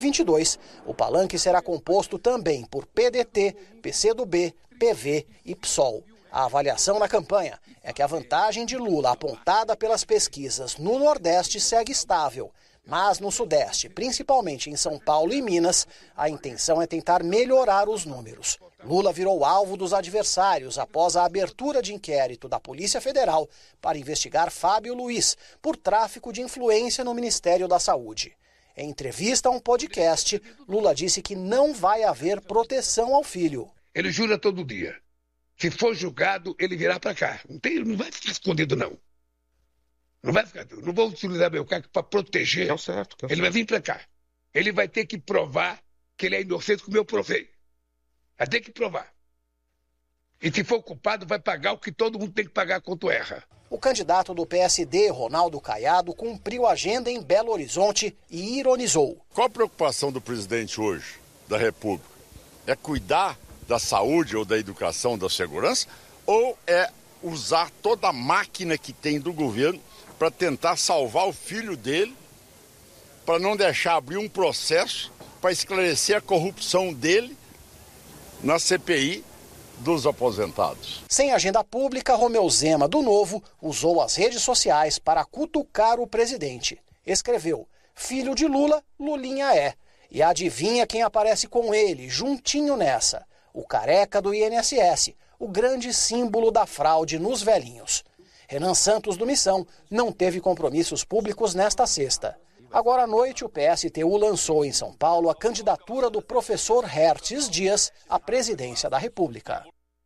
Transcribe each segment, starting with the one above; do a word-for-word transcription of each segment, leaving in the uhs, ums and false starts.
vinte e dois, o palanque será composto também por P D T, P C do B, P V e P SOL. A avaliação na campanha é que a vantagem de Lula apontada pelas pesquisas no Nordeste segue estável, mas no Sudeste, principalmente em São Paulo e Minas, a intenção é tentar melhorar os números. Lula virou alvo dos adversários após a abertura de inquérito da Polícia Federal para investigar Fábio Luiz por tráfico de influência no Ministério da Saúde. Em entrevista a um podcast, Lula disse que não vai haver proteção ao filho. Ele jura todo dia. Se for julgado, ele virá para cá. Não, tem, não vai ficar escondido, não. Não vai ficar. Não vou utilizar meu cargo para proteger. É o certo, é o ele certo. vai vir para cá. Ele vai ter que provar que ele é inocente como eu provei. Vai ter que provar. E se for culpado, vai pagar o que todo mundo tem que pagar quando erra. O candidato do P S D, Ronaldo Caiado, cumpriu a agenda em Belo Horizonte e ironizou. Qual a preocupação do presidente hoje, da República? É cuidar da saúde ou da educação, da segurança? Ou é usar toda a máquina que tem do governo para tentar salvar o filho dele, para não deixar abrir um processo para esclarecer a corrupção dele na C P I dos aposentados? Sem agenda pública, Romeu Zema, do Novo, usou as redes sociais para cutucar o presidente. Escreveu: filho de Lula, Lulinha é. E adivinha quem aparece com ele, juntinho nessa? O careca do I N S S, o grande símbolo da fraude nos velhinhos. Renan Santos, do Missão, não teve compromissos públicos nesta sexta. Agora à noite, o P S T U lançou em São Paulo a candidatura do professor Hertes Dias à presidência da República.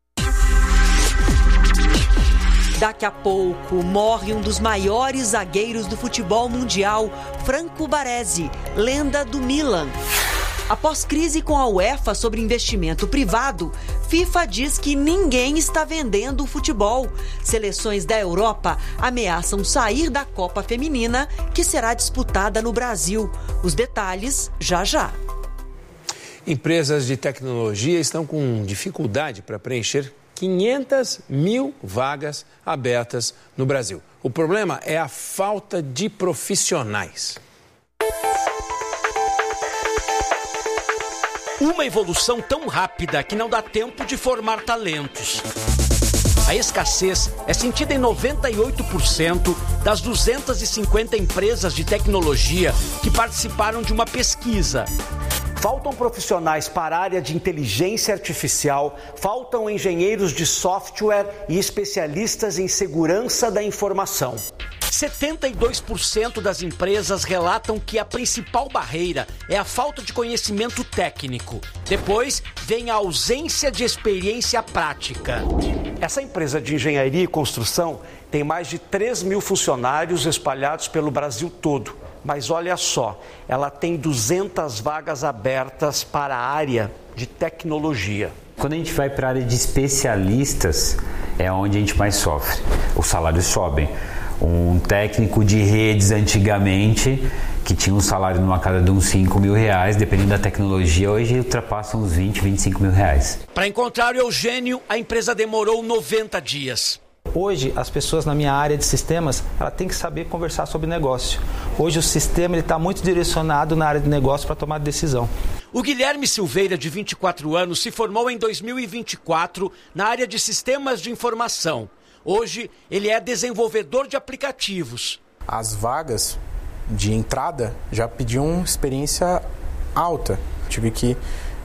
Daqui a pouco, morre um dos maiores zagueiros do futebol mundial, Franco Baresi, lenda do Milan. Após crise com a UEFA sobre investimento privado, FIFA diz que ninguém está vendendo o futebol. Seleções da Europa ameaçam sair da Copa Feminina, que será disputada no Brasil. Os detalhes já já. Empresas de tecnologia estão com dificuldade para preencher quinhentas mil vagas abertas no Brasil. O problema é a falta de profissionais. Uma evolução tão rápida que não dá tempo de formar talentos. A escassez é sentida em noventa e oito por cento das duzentas e cinquenta empresas de tecnologia que participaram de uma pesquisa. Faltam profissionais para a área de inteligência artificial, faltam engenheiros de software e especialistas em segurança da informação. setenta e dois por cento das empresas relatam que a principal barreira é a falta de conhecimento técnico. Depois, vem a ausência de experiência prática. Essa empresa de engenharia e construção tem mais de três mil funcionários espalhados pelo Brasil todo. Mas olha só, ela tem duzentas vagas abertas para a área de tecnologia. Quando a gente vai para a área de especialistas, é onde a gente mais sofre. Os salários sobem. Um técnico de redes antigamente, que tinha um salário numa casa de uns cinco mil reais, dependendo da tecnologia, hoje ultrapassa uns vinte, vinte e cinco mil reais. Para encontrar o Eugênio, a empresa demorou noventa dias. Hoje, as pessoas na minha área de sistemas, ela tem que saber conversar sobre negócio. Hoje o sistema está muito direcionado na área de negócio para tomar decisão. O Guilherme Silveira, de vinte e quatro anos, se formou em dois mil e vinte e quatro na área de sistemas de informação. Hoje, ele é desenvolvedor de aplicativos. As vagas de entrada já pediam experiência alta. Tive que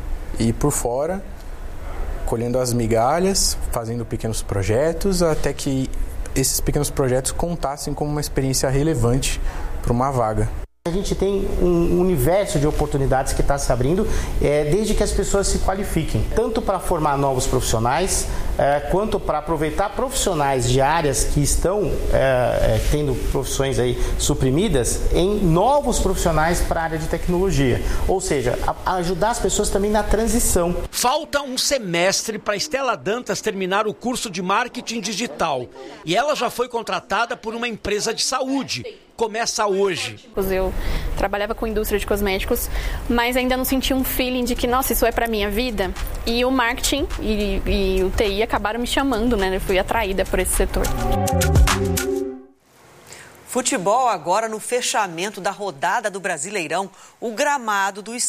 ir por fora, colhendo as migalhas, fazendo pequenos projetos, até que esses pequenos projetos contassem como uma experiência relevante para uma vaga. A gente tem um universo de oportunidades que está se abrindo é, desde que as pessoas se qualifiquem, tanto para formar novos profissionais, é, quanto para aproveitar profissionais de áreas que estão é, é, tendo profissões aí suprimidas em novos profissionais para a área de tecnologia. Ou seja, a, ajudar as pessoas também na transição. Falta um semestre para Estela Dantas terminar o curso de marketing digital e ela já foi contratada por uma empresa de saúde. Começa hoje. Eu trabalhava com indústria de cosméticos, mas ainda não senti um feeling de que, nossa, isso é para minha vida. E o marketing e, e o T I acabaram me chamando, né? Eu fui atraída por esse setor. Futebol agora no fechamento da rodada do Brasileirão. O gramado do